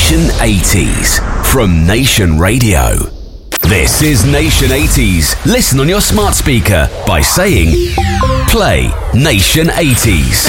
Nation 80s from Nation Radio. This is Nation 80s. Listen on your smart speaker by saying, play Nation 80s.